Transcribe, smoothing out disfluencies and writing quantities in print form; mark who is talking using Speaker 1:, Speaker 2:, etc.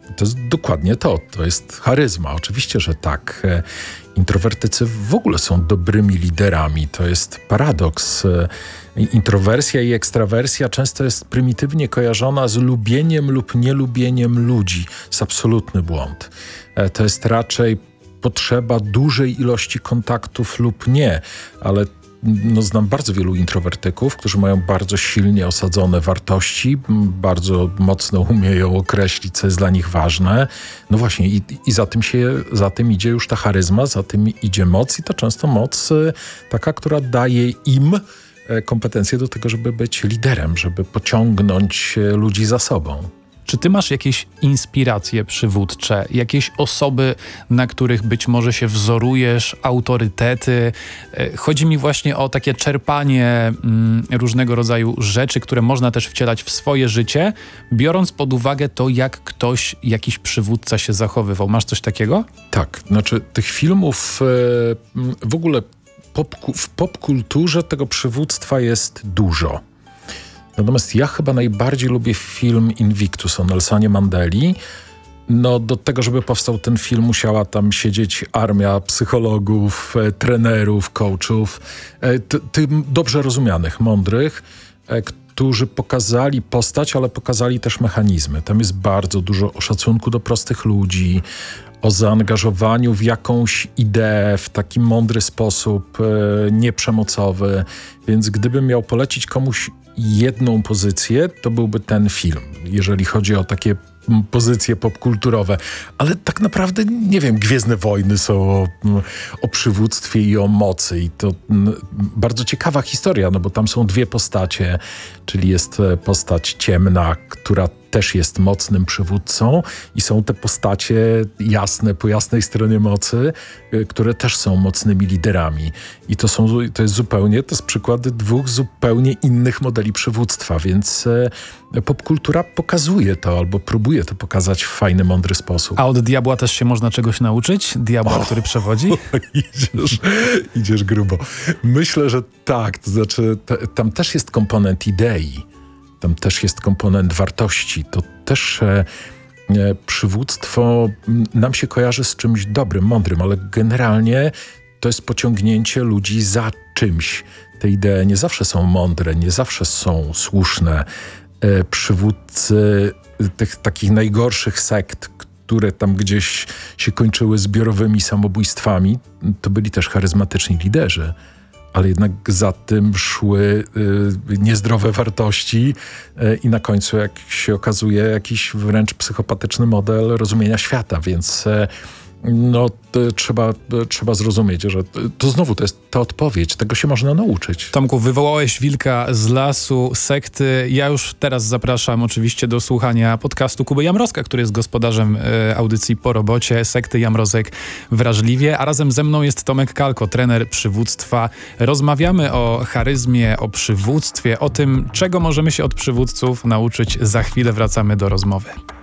Speaker 1: To jest dokładnie to. To jest charyzma. Oczywiście, że tak. Introwertycy w ogóle są dobrymi liderami. To jest paradoks. Introwersja i ekstrawersja często jest prymitywnie kojarzona z lubieniem lub nielubieniem ludzi. To jest absolutny błąd. To jest raczej potrzeba dużej ilości kontaktów lub nie, ale znam bardzo wielu introwertyków, którzy mają bardzo silnie osadzone wartości, bardzo mocno umieją określić, co jest dla nich ważne. No właśnie i za tym idzie już ta charyzma, za tym idzie moc i to często moc taka, która daje im kompetencje do tego, żeby być liderem, żeby pociągnąć ludzi za sobą.
Speaker 2: Czy ty masz jakieś inspiracje przywódcze, jakieś osoby, na których być może się wzorujesz, autorytety? Chodzi mi właśnie o takie czerpanie różnego rodzaju rzeczy, które można też wcielać w swoje życie, biorąc pod uwagę to, jak jakiś przywódca się zachowywał. Masz coś takiego?
Speaker 1: Tak, znaczy tych filmów w ogóle w popkulturze tego przywództwa jest dużo. Natomiast ja chyba najbardziej lubię film Invictus o Nelsonie Mandeli. Do tego, żeby powstał ten film, musiała tam siedzieć armia psychologów, trenerów, coachów, tym dobrze rozumianych, mądrych, którzy pokazali postać, ale pokazali też mechanizmy. Tam jest bardzo dużo o szacunku do prostych ludzi, o zaangażowaniu w jakąś ideę w taki mądry sposób, nieprzemocowy. Więc gdybym miał polecić komuś jedną pozycję, to byłby ten film, jeżeli chodzi o takie pozycje popkulturowe. Ale tak naprawdę, nie wiem, Gwiezdne Wojny są o przywództwie i o mocy. I to bardzo ciekawa historia, bo tam są dwie postacie, czyli jest postać ciemna, która też jest mocnym przywódcą i są te postacie jasne, po jasnej stronie mocy, które też są mocnymi liderami. I to jest przykłady dwóch zupełnie innych modeli przywództwa, więc popkultura pokazuje to albo próbuje to pokazać w fajny, mądry sposób.
Speaker 2: A od diabła też się można czegoś nauczyć? Diabła, który przewodzi?
Speaker 1: Idziesz grubo. Myślę, że tak. To znaczy, tam też jest komponent idei. Tam też jest komponent wartości. To też przywództwo nam się kojarzy z czymś dobrym, mądrym, ale generalnie to jest pociągnięcie ludzi za czymś. Te idee nie zawsze są mądre, nie zawsze są słuszne. Przywódcy tych takich najgorszych sekt, które tam gdzieś się kończyły zbiorowymi samobójstwami, to byli też charyzmatyczni liderzy. Ale jednak za tym szły niezdrowe wartości i na końcu, jak się okazuje, jakiś wręcz psychopatyczny model rozumienia świata, więc trzeba zrozumieć, że to znowu to jest ta odpowiedź, tego się można nauczyć.
Speaker 2: Tomku, wywołałeś wilka z lasu, sekty. Ja już teraz zapraszam oczywiście do słuchania podcastu Kuby Jamrozka, który jest gospodarzem audycji Po Robocie, sekty Jamrozek Wrażliwie, a razem ze mną jest Tomek Kalko, trener przywództwa. Rozmawiamy o charyzmie, o przywództwie, o tym, czego możemy się od przywódców nauczyć. Za chwilę wracamy do rozmowy.